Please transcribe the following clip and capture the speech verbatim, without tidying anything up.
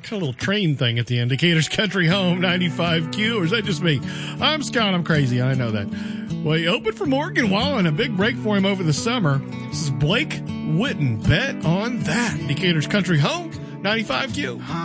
Kind of little train thing at the end. Decatur's Country Home, ninety-five Q, or is that just me? I'm Scott, I'm crazy, I know that. Well, he opened for Morgan Wallen, a big break for him over the summer. This is Blake Witten, Bet on That. Decatur's Country Home, ninety-five Q.